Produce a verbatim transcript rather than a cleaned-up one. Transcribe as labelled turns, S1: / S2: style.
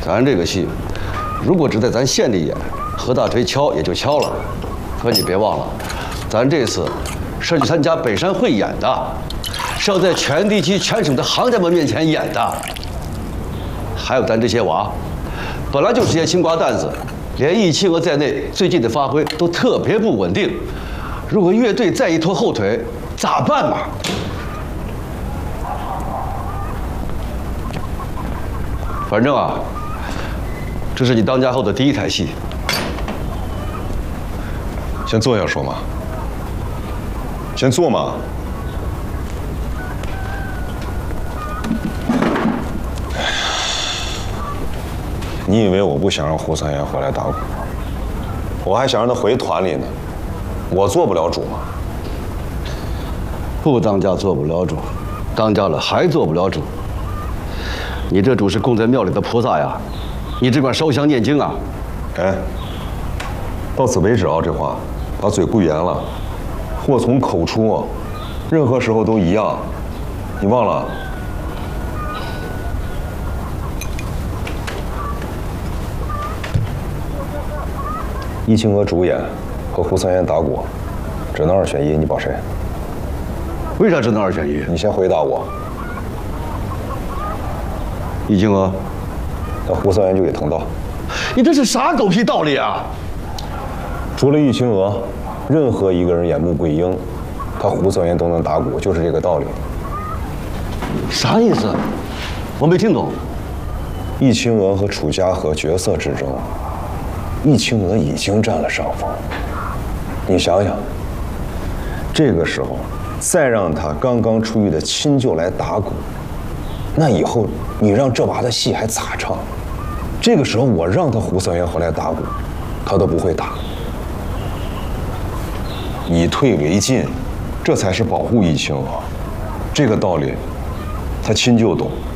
S1: 咱这个戏，如果只在咱县里演，何大锤敲也就敲了。可你别忘了，咱这次是去参加北山会演的，是要在全地区全省的行家们面前演的。还有咱这些娃，本来就是些青瓜蛋子，连易清娥在内，最近的发挥都特别不稳定。如果乐队再一拖后腿，咋办嘛？反正啊，这是你当家后的第一台戏。
S2: 先坐下说嘛。先坐嘛。你以为我不想让胡三爷回来打鼓？我还想让他回团里呢。我做不了主吗？
S1: 不当家做不了主，当家了还做不了主。你这主是供在庙里的菩萨呀，你只管烧香念经啊。
S2: 哎，到此为止啊，这话把嘴顾严了。祸从口出，任何时候都一样。你忘了？易清娥主演和胡三爷打鼓，只能二选一，你保谁？
S1: 为啥只能二选一？
S2: 你先回答我。
S1: 易清娥，
S2: 那胡三爷就给藤道。
S1: 你这是啥狗屁道理啊？
S2: 除了易清娥，任何一个人演穆桂英，他胡三爷都能打鼓，就是这个道理。
S1: 啥意思？我没听懂。
S2: 易清娥和楚家和角色之争，易清娥已经占了上风。你想想，这个时候再让他刚刚出狱的亲舅来打鼓，那以后你让这娃的戏还咋唱？这个时候我让他胡三爷回来打鼓，他都不会打。以退为进，这才是保护易清娥。这个道理，他亲舅懂。